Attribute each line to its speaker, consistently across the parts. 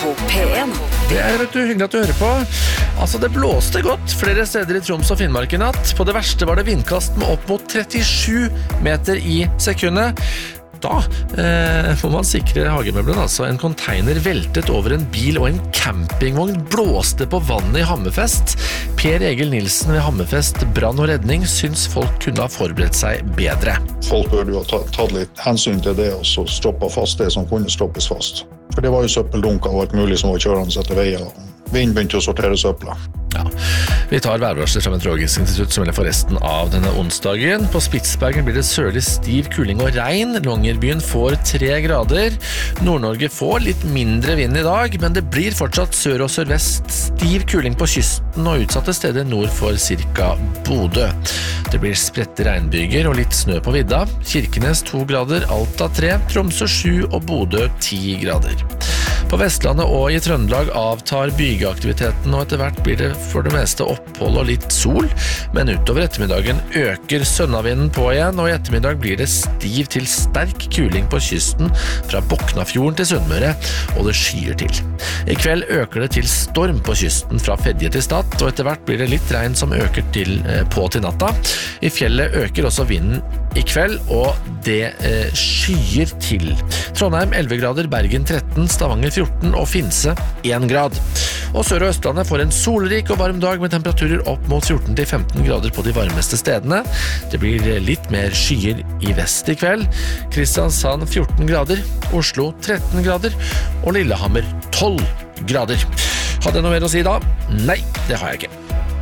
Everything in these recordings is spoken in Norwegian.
Speaker 1: på P1.
Speaker 2: Det hyggelig at du hører på. Altså, det blåste godt flere steder i Troms og Finnmark i natt. På det verste var det vindkast med opp mot 37 meter i sekundet. Da får man sikre hagemøblene, altså. En container veltet over en bil, og en campingvogn blåste på vannet i Hammerfest. Per Egil Nilsen ved Hammerfest Brann og Redning syns folk kunne ha forberedt seg bedre.
Speaker 3: Folk burde jo ha tatt litt hensyn til det, og så stoppet fast det som kunne stoppes fast. For det var jo søppeldunker og alt mulig som var kjørende etter veier. Vind begynte å sortere søpla.
Speaker 2: Ja, vi tar værvarsler fra Meteorologisk institutt som gjelder for resten av denne onsdagen. På Spitsbergen blir det sørlig stiv kuling og regn. Longyearbyen får 3 grader. Nord-Norge får litt mindre vind i dag, men det blir fortsatt sør og sørvest stiv kuling på kysten og utsatte steder nord for cirka Bodø. Det blir spredte regnbyger og litt snø på vidda. Kirkenes 2 grader, Alta 3, Tromsø 7 og Bodø 10 grader. På Vestlandet og i Trøndelag avtar bygeaktiviteten, og etter hvert blir det for det meste opphold og litt sol, men utover ettermiddagen øker sønnavinden på igjen, og i ettermiddag blir det stiv til sterk kuling på kysten fra Boknafjorden til Sunnmøre, og det skyer til. I kveld øker det til storm på kysten fra Fedje til Stad, og etter hvert blir det litt regn som øker på til natta. I fjellet øker også vinden i kveld, og det skyer til. Trondheim 11 grader, Bergen 13, Stavanger 14 og Finse 1 grad. Og Sør- og Østlandet får en solrik og varm dag med temperaturer opp mot 14-15 grader på de varmeste stedene. Det blir litt mer skyer i vest i kveld. Kristiansand 14 grader, Oslo 13 grader og Lillehammer 12 grader. Hadde jeg noe mer å si da? Nei, det har jeg ikke.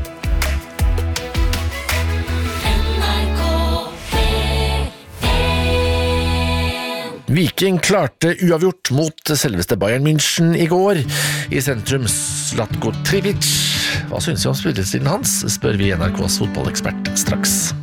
Speaker 2: Viking klarte uavgjort mot selveste Bayern München i går. I sentrum Zlatko Trivic. Hva synes du om spillestilen hans? Spør vi NRKs fotballekspert straks.